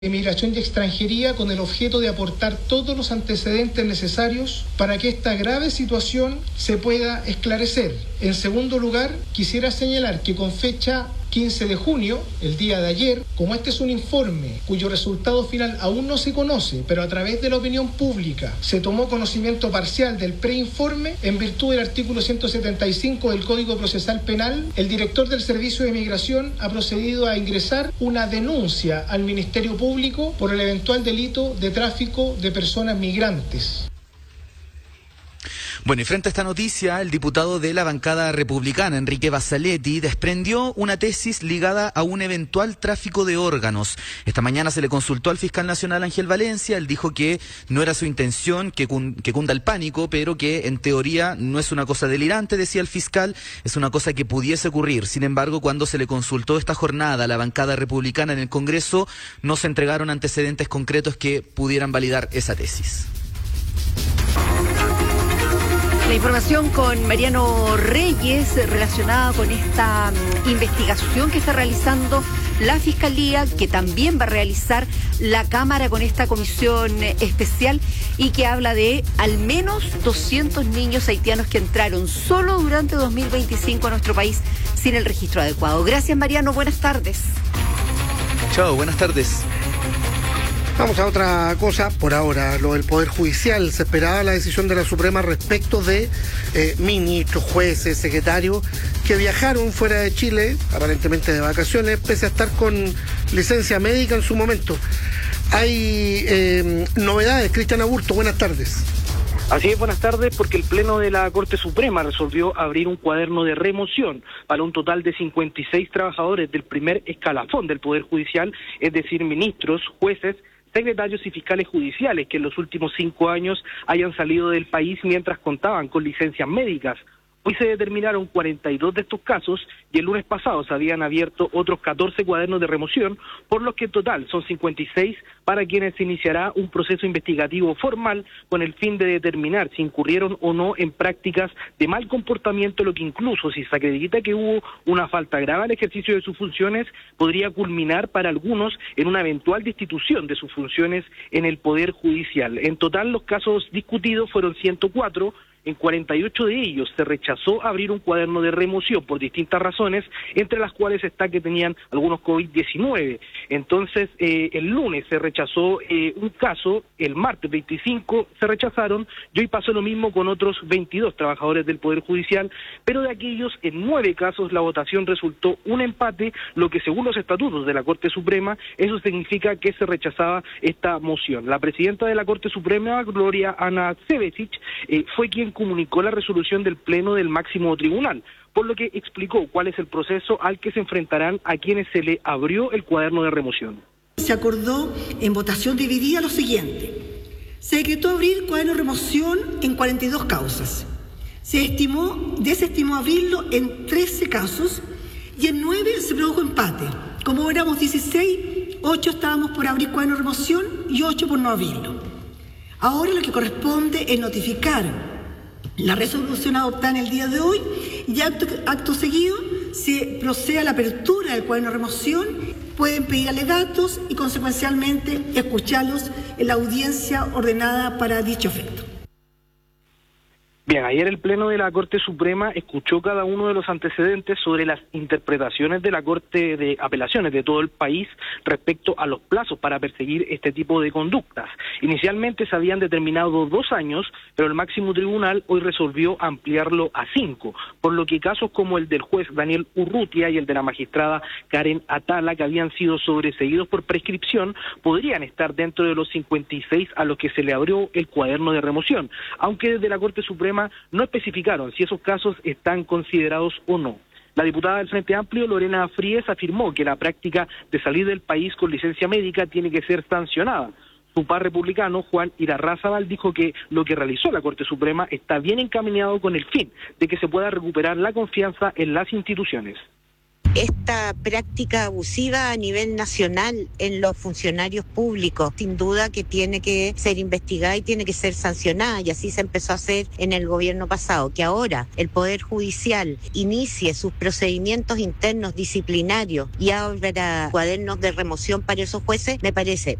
de Migración y Extranjería con el objeto de aportar todos los antecedentes necesarios para que esta grave situación se pueda esclarecer. En segundo lugar, quisiera señalar que con fecha 15 de junio, el día de ayer, como este es un informe cuyo resultado final aún no se conoce, pero a través de la opinión pública se tomó conocimiento parcial del preinforme, en virtud del artículo 175 del Código Procesal Penal, el director del Servicio de Migración ha procedido a ingresar una denuncia al Ministerio Público por el eventual delito de tráfico de personas migrantes. Bueno, y frente a esta noticia, el diputado de la bancada republicana, Enrique Basaletti, desprendió una tesis ligada a un eventual tráfico de órganos. Esta mañana se le consultó al fiscal nacional Ángel Valencia. Él dijo que no era su intención que cunda el pánico, pero que en teoría no es una cosa delirante, decía el fiscal, es una cosa que pudiese ocurrir. Sin embargo, cuando se le consultó esta jornada a la bancada republicana en el Congreso, no se entregaron antecedentes concretos que pudieran validar esa tesis. La información con Mariano Reyes relacionada con esta investigación que está realizando la Fiscalía, que también va a realizar la Cámara con esta comisión especial y que habla de al menos 200 niños haitianos que entraron solo durante 2025 a nuestro país sin el registro adecuado. Gracias, Mariano. Buenas tardes. Chao, buenas tardes. Vamos a otra cosa por ahora, lo del Poder Judicial. Se esperaba la decisión de la Suprema respecto de ministros, jueces, secretarios que viajaron fuera de Chile, aparentemente de vacaciones, pese a estar con licencia médica en su momento. Hay novedades. Cristian Aburto, buenas tardes. Así es, buenas tardes, porque el Pleno de la Corte Suprema resolvió abrir un cuaderno de remoción para un total de 56 trabajadores del primer escalafón del Poder Judicial, es decir, ministros, jueces, secretarios y fiscales judiciales que en los últimos 5 años hayan salido del país mientras contaban con licencias médicas. Hoy se determinaron 42 de estos casos y el lunes pasado se habían abierto otros 14 cuadernos de remoción, por lo que en total son 56 para quienes se iniciará un proceso investigativo formal con el fin de determinar si incurrieron o no en prácticas de mal comportamiento, lo que incluso si se acredita que hubo una falta grave al ejercicio de sus funciones, podría culminar para algunos en una eventual destitución de sus funciones en el Poder Judicial. En total los casos discutidos fueron 104. En 48 de ellos se rechazó abrir un cuaderno de remoción por distintas razones, entre las cuales está que tenían algunos COVID-19. Entonces, el lunes se rechazó un caso, el martes 25 se rechazaron, y hoy pasó lo mismo con otros 22 trabajadores del Poder Judicial, pero de aquellos, en 9 casos la votación resultó un empate, lo que según los estatutos de la Corte Suprema, eso significa que se rechazaba esta moción. La presidenta de la Corte Suprema, Gloria Ana Cevesic, fue quien comunicó la resolución del Pleno del máximo tribunal, por lo que explicó cuál es el proceso al que se enfrentarán a quienes se le abrió el cuaderno de remoción. Se acordó en votación dividida lo siguiente: se decretó abrir cuaderno de remoción en 42 causas, se desestimó abrirlo en 13 casos y en 9 se produjo empate. Como éramos 16, 8 estábamos por abrir cuaderno de remoción y 8 por no abrirlo. Ahora lo que corresponde es notificar la resolución adoptada en el día de hoy y acto seguido se procede a la apertura del cuaderno de remoción. Pueden pedir alegatos y consecuencialmente escucharlos en la audiencia ordenada para dicho efecto. Bien, ayer el Pleno de la Corte Suprema escuchó cada uno de los antecedentes sobre las interpretaciones de la Corte de Apelaciones de todo el país respecto a los plazos para perseguir este tipo de conductas. Inicialmente se habían determinado 2 años, pero el máximo tribunal hoy resolvió ampliarlo a 5, por lo que casos como el del juez Daniel Urrutia y el de la magistrada Karen Atala, que habían sido sobreseídos por prescripción, podrían estar dentro de los 56 a los que se le abrió el cuaderno de remoción, aunque desde la Corte Suprema no especificaron si esos casos están considerados o no. La diputada del Frente Amplio, Lorena Fríes, afirmó que la práctica de salir del país con licencia médica tiene que ser sancionada. Su par republicano, Juan Irarrázaval, dijo que lo que realizó la Corte Suprema está bien encaminado con el fin de que se pueda recuperar la confianza en las instituciones. esta práctica abusiva a nivel nacional en los funcionarios públicos, sin duda que tiene que ser investigada y tiene que ser sancionada, y así se empezó a hacer en el gobierno pasado. Que ahora el Poder Judicial inicie sus procedimientos internos disciplinarios y abra cuadernos de remoción para esos jueces, me parece